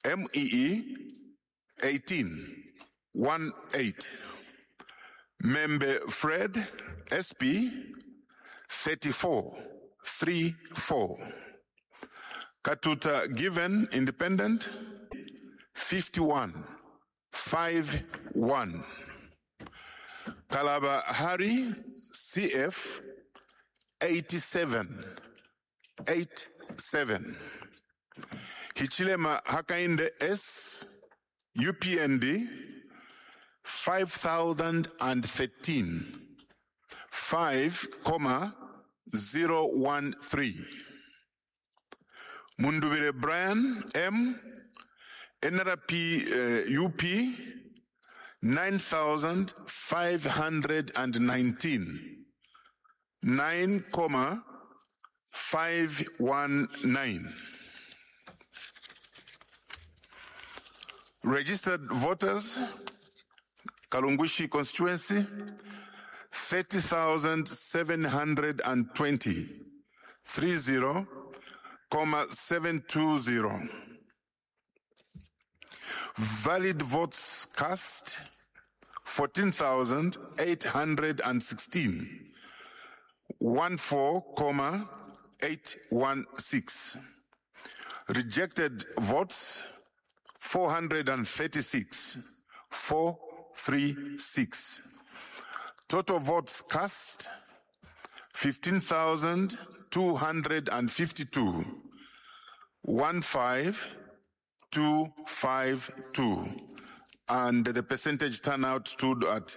MEE 18, 18. Member Fred, SP 34, 34. Katuta Given, Independent 51, 51. Kalaba Hari, CF 87, 87. Hichilema Hakainde S, UPND 5,013, 5,013. Mundubire Brian M, NRP UP 9,519, 9,519. Registered voters, Kalungushi constituency, 30,720, 30,720. Valid votes cast, 14,816, 14,816. Rejected votes, 436, 436. Total votes cast, 15,252, 15,252. And the percentage turnout stood at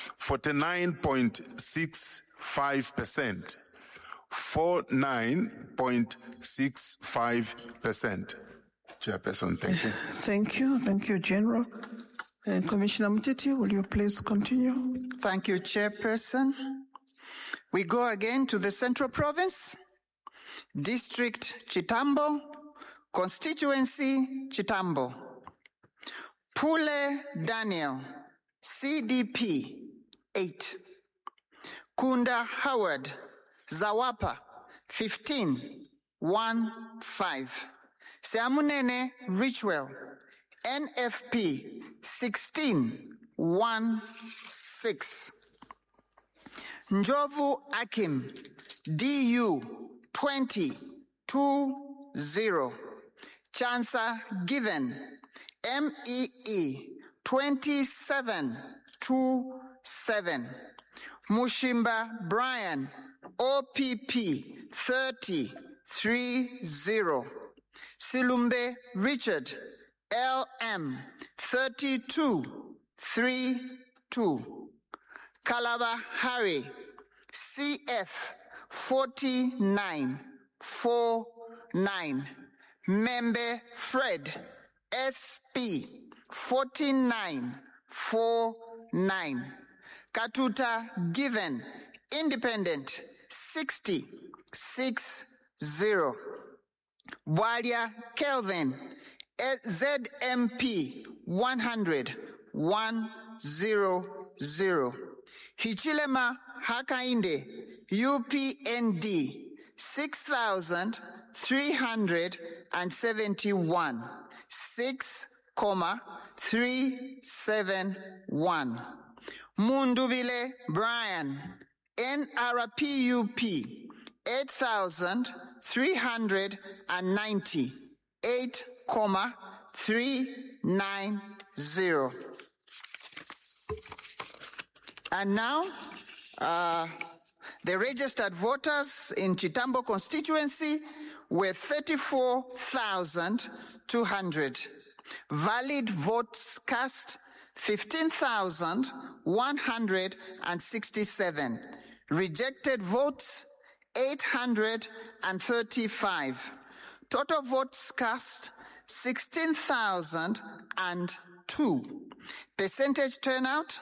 49.65%. 49.65%. Chairperson, thank you. Thank you. Thank you, General. Commissioner Muteti, will you please continue? Thank you, Chairperson. We go again to the Central Province, District Chitambo, Constituency Chitambo. Pule Daniel, CDP 8. Kunda Howard, Zawapa 15, 1-5. Seamunene Richwell, NFP 16, 1-6. Njovu Akim, DU 20, 2-0. Chansa Given, MEE 27, 2-7. Mushimba Brian, OPP 30, 3-0. Silumbe Richard, LM 32, 3-2. Kalaba Harry, CF 49, 4-9. Membe Fred, SP 49, 4-9. Katuta Given, Independent 60, 6-0. Walia Kelvin, ZMP 100, 1-0-0. Hichilema Hakainde, UPND 6,371, 6,371. Mundubile Brian, NRPUP 8,390, 8,390. And now, the registered voters in Chitambo constituency were 34,200. Valid votes cast, 15,167. Rejected votes, 835. Total votes cast, 16,002. Percentage turnout,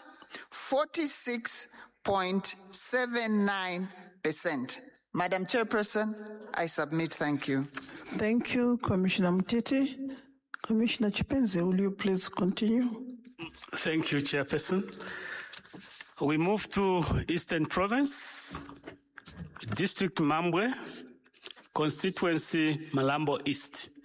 46.79%. Madam Chairperson, I submit. Thank you. Thank you, Commissioner Muteti. Commissioner Chipenze, will you please continue? Thank you, Chairperson. We move to Eastern Province, District Mambwe, Constituency Malambo East.